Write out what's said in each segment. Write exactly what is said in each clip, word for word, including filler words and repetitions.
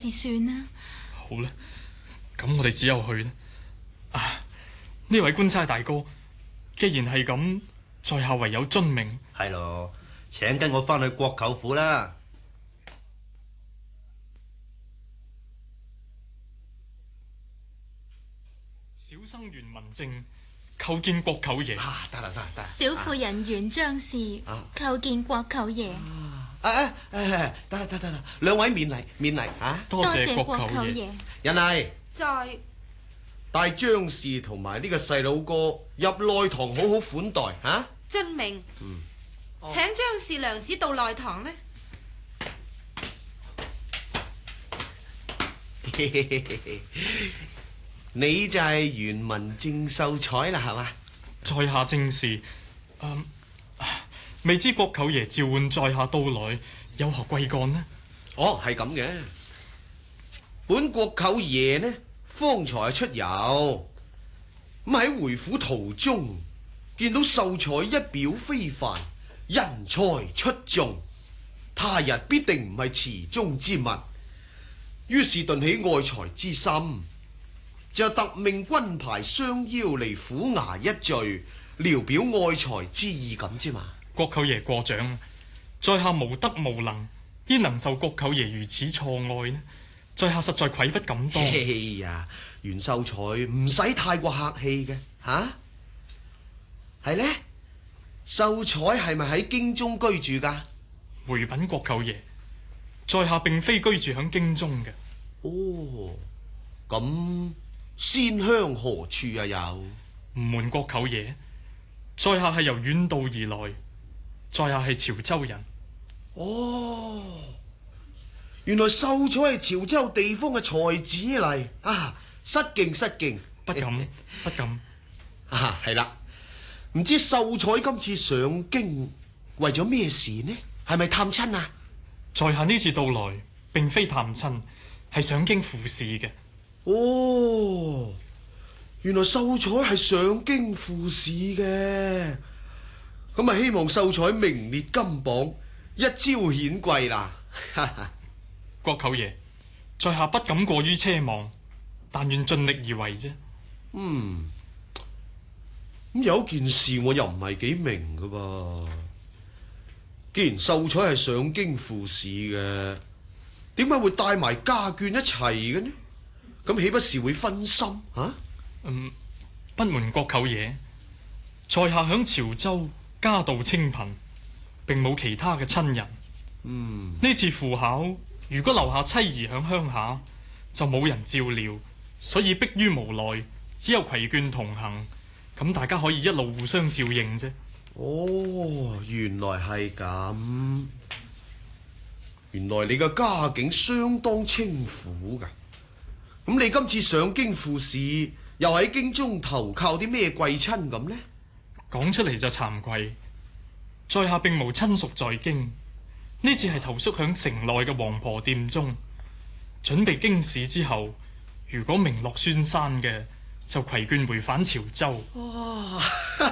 至算啦。 好啦，咁我哋只有去啦。啊，呢位官差大哥，既然係咁，在下唯有遵命。 係咯，請跟我翻去國舅府啦。 小生袁文正叩見國舅爺。 啊，得啦得啦得。 小婦人袁張氏叩見國舅爺。 啊啊，得啦得得啦，兩位免禮免禮啊！ 多謝國舅爺。 人嚟在帶張氏同埋呢個細佬哥入內堂，好好款待啊！ 遵命。 嗯， 請張氏娘子到內堂呢。 你就係袁文正秀才啦，係嘛？ 在下正是。嗯，未知國舅爺召喚在下到來，有何貴幹呢？ 哦，係咁嘅。本國舅爺呢，方才出遊，咁喺回府途中見到秀才一表非凡，人才出眾，他日必定唔係池中之物，於是頓起愛才之心，就特命軍牌相邀嚟府衙一聚，聊表愛才之意咁啫嘛。 國舅爺過獎，在下無德無能，焉能受國舅爺如此錯愛呢？在下實在愧不敢當。 哎呀，袁秀才唔使太過客氣嘅，吓係呢？秀才係咪喺京中居住噶？ 回稟國舅爺，在下並非居住響京中嘅。 哦，咁仙鄉何處啊？有唔瞞國舅爺，在下係由遠道而來，在下係潮州人。 哦，原來秀才係潮州地方嘅才子嚟啊！失敬失敬， 不敢不敢。 啊，係啦，唔知秀才今次上京為咗咩事呢？係咪探親啊？ 在下呢次到來，並非探親，係上京赴試嘅。 哦，原來秀才係上京赴試嘅，咁啊希望秀才名列金榜，一朝顯貴啦。 國舅爺，在下不敢過於奢望，但願盡力而為啫。 嗯，咁有件事我又唔係幾明噶噃。既然秀才係上京赴試嘅，點解會帶埋家眷一齊嘅呢？咁豈不是會分心啊？ 嗯，不瞞國舅爺，在下響潮州家道清貧，並冇其他嘅親人。 嗯， 呢次赴考，如果留下妻兒響鄉下，就冇人照料，所以迫於無奈，只有攜眷同行，咁大家可以一路互相照應啫。 哦，原來係咁。原來你嘅家境相當清苦噶。咁你今次上京赴試，又喺京中投靠啲咩貴親咁呢？ 講出嚟就慚愧，在下並無親屬在京，呢次係投宿響城內嘅王婆店中，準備經試之後，如果名落孫山嘅，就攜眷回返潮州。 哇！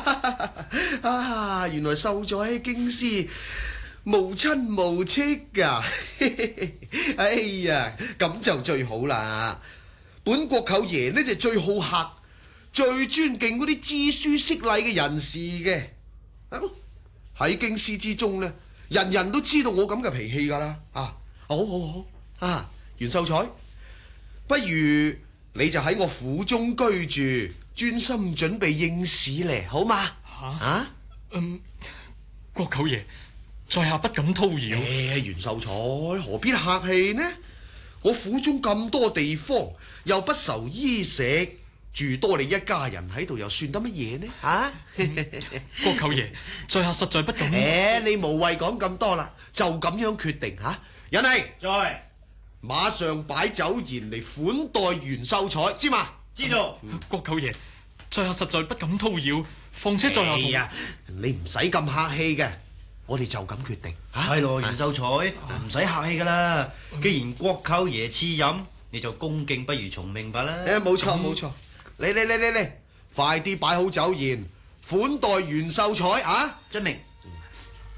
啊，原來秀才喺京師無親無戚噶。哎呀，咁就最好啦。本國舅爺呢就最好客，最尊敬嗰啲知書識禮嘅人士嘅。喺京師之中呢，人人都知道我咁嘅脾氣噶啦。啊，好好好啊，袁秀才，不如你就喺我府中居住，專心準備應試咧，好嘛？ 吓啊？ 嗯，國舅爺，在下不敢叨擾。 誒，袁秀才何必客氣呢？我府中咁多地方，又不愁衣食，住多你一家人喺度，又算得乜嘢呢？啊？ 嗯、國舅爺，在下實在不敢。 誒，你無謂講咁多啦，就咁樣決定吓。人嚟， 在， 馬上擺酒筵嚟款待袁秀才，知嘛？ 知道。 嗯、國舅爺，在下實在不敢叨擾，況且在下同。 啊，你唔使咁客氣嘅，我哋就咁決定。 係咯，袁秀才，唔使客氣噶啦。既然國舅爺賜飲，你就恭敬不如從命吧啦。 誒，冇錯冇錯，嚟嚟嚟嚟嚟，快啲擺好酒筵，款待袁秀才啊！ 遵命。